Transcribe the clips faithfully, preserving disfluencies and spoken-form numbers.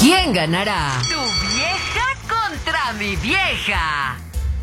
¿Quién ganará? ¿Tu vieja contra mi vieja?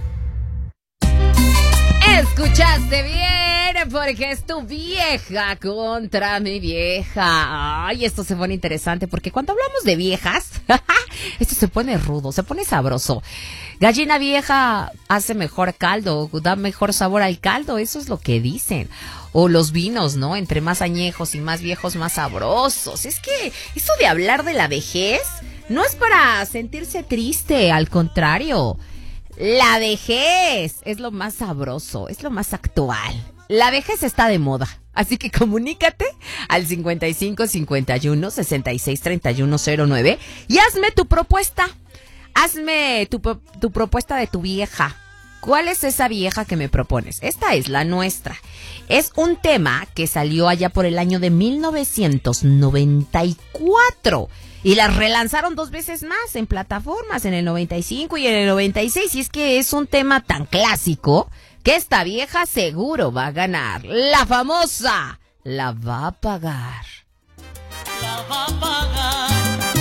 Escuchaste bien, porque es tu vieja contra mi vieja. Ay, esto se pone interesante, porque cuando hablamos de viejas, esto se pone rudo, se pone sabroso. Gallina vieja hace mejor caldo, da mejor sabor al caldo, eso es lo que dicen. O los vinos, ¿no? Entre más añejos y más viejos, más sabrosos. Es que eso de hablar de la vejez no es para sentirse triste, al contrario. La vejez es lo más sabroso, es lo más actual. La vejez está de moda, así que comunícate al cincuenta y cinco cincuenta y uno sesenta y seis treinta y uno cero nueve y hazme tu propuesta. Hazme tu, tu propuesta de tu vieja. ¿Cuál es esa vieja que me propones? Esta es la nuestra. Es un tema que salió allá por el año de mil novecientos noventa y cuatro. Y las relanzaron dos veces más en plataformas, en el noventa y cinco y en el noventa y seis. Y es que es un tema tan clásico que esta vieja seguro va a ganar. La famosa la va a pagar. La va a pagar.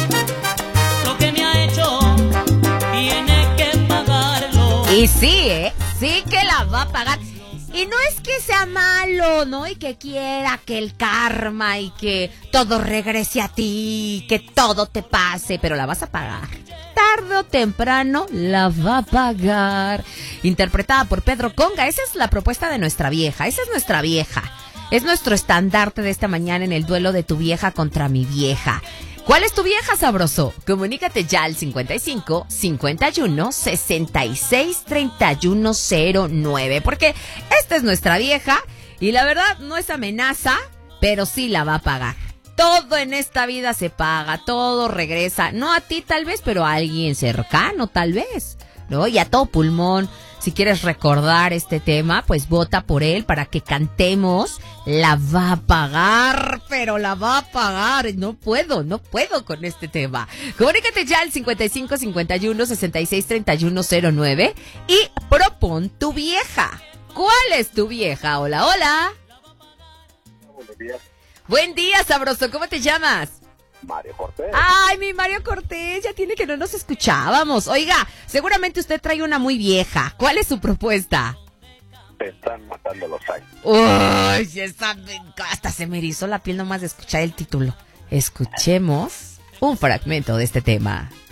Lo que me ha hecho tiene que pagarlo. Y sí, ¿eh? Sí que la va a pagar. Y no es que sea malo, ¿no? Y que quiera que el karma y que todo regrese a ti, que todo te pase, pero la vas a pagar. Tarde o temprano la va a pagar. Interpretada por Pedro Conga. Esa es la propuesta de nuestra vieja. Esa es nuestra vieja. Es nuestro estandarte de esta mañana en el duelo de tu vieja contra mi vieja. ¿Cuál es tu vieja, sabroso? Comunícate ya al cincuenta y cinco cincuenta y uno sesenta y seis treinta y uno cero nueve. Porque esta es nuestra vieja y la verdad no es amenaza, pero sí la va a pagar. Todo en esta vida se paga, todo regresa. No a ti tal vez, pero a alguien cercano tal vez, ¿no? Y a todo pulmón. Si quieres recordar este tema, pues vota por él para que cantemos. La va a pagar, pero la va a pagar. No puedo, no puedo con este tema. Comunícate ya al cincuenta y cinco cincuenta y uno sesenta y seis treinta y uno cero nueve y propon tu vieja. ¿Cuál es tu vieja? Hola, hola. Buenos días. Buen día, sabroso. ¿Cómo te llamas? Mario Cortés. Ay, mi Mario Cortés, ya tiene que no nos escuchábamos. Oiga, seguramente usted trae una muy vieja. ¿Cuál es su propuesta? Te están matando los años. Uy, esa, hasta se me erizó la piel nomás de escuchar el título. Escuchemos un fragmento de este tema.